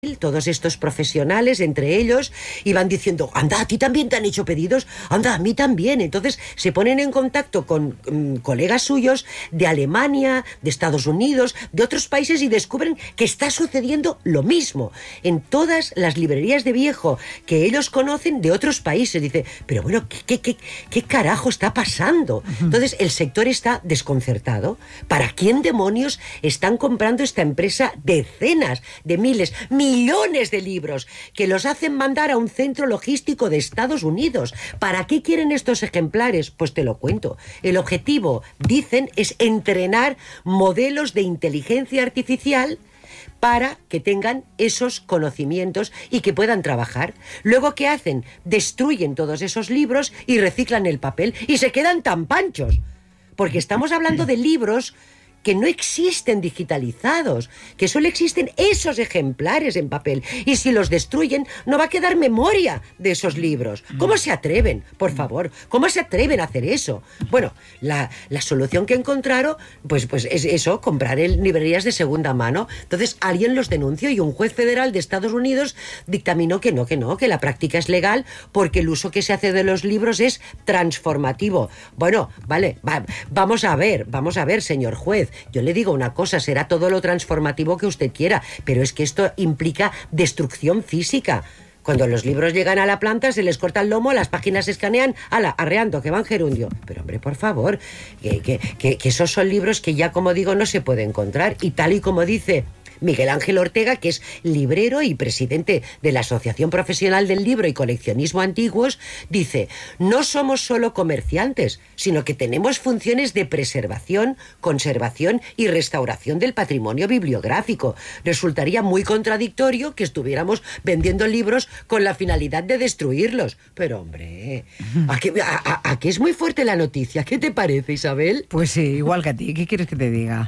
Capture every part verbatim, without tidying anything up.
todos estos profesionales, entre ellos, iban diciendo, anda, a ti también te han hecho pedidos, anda, a mí también. Entonces se ponen en contacto con um, colegas suyos de Alemania, de Estados Unidos, de otros países y descubren que está sucediendo lo mismo en todas las librerías de viejo que ellos conocen de otros países. Dice, pero bueno, ¿qué, qué, qué, qué carajo está pasando? Uh-huh. Entonces el sector está desconcertado. ¿Para quién demonios están comprando esta empresa decenas de miles, millones de libros que los hacen mandar a un centro logístico de Estados Unidos? ¿Para qué quieren estos ejemplares? Pues te lo cuento. El objetivo, dicen, es entrenar modelos de inteligencia artificial para que tengan esos conocimientos y que puedan trabajar. Luego, ¿qué hacen? Destruyen todos esos libros y reciclan el papel y se quedan tan panchos. Porque estamos hablando de libros que no existen digitalizados, que solo existen esos ejemplares en papel. Y si los destruyen, no va a quedar memoria de esos libros. ¿Cómo se atreven? Por favor, ¿cómo se atreven a hacer eso? Bueno, la, la solución que encontraron, pues, pues es eso, comprar en librerías de segunda mano. Entonces, alguien los denunció y un juez federal de Estados Unidos dictaminó que no, que no, que la práctica es legal porque el uso que se hace de los libros es transformativo. Bueno, vale, va, vamos a ver, vamos a ver, señor juez. Yo le digo una cosa, será todo lo transformativo que usted quiera, pero es que esto implica destrucción física. Cuando los libros llegan a la planta, se les corta el lomo, las páginas se escanean, ala, arreando, que van gerundio. Pero hombre, por favor, que, que, que, que esos son libros que ya, como digo, no se puede encontrar. Y tal y como dice Miguel Ángel Ortega, que es librero y presidente de la Asociación Profesional del Libro y Coleccionismo Antiguos, dice, no somos solo comerciantes, sino que tenemos funciones de preservación, conservación y restauración del patrimonio bibliográfico. Resultaría muy contradictorio que estuviéramos vendiendo libros con la finalidad de destruirlos. Pero hombre, ¿a qué, a, a, a qué es muy fuerte la noticia? ¿Qué te parece, Isabel? Pues sí, igual que a ti. ¿Qué quieres que te diga?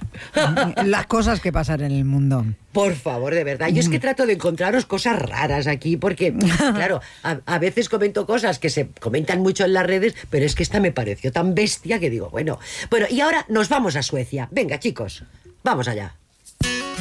Las cosas que pasan en el mundo. Por favor, de verdad. Yo es que trato de encontraros cosas raras aquí, porque, claro, a, a veces comento cosas que se comentan mucho en las redes, pero es que esta me pareció tan bestia que digo, bueno, bueno, y ahora nos vamos a Suecia. Venga, chicos, vamos allá.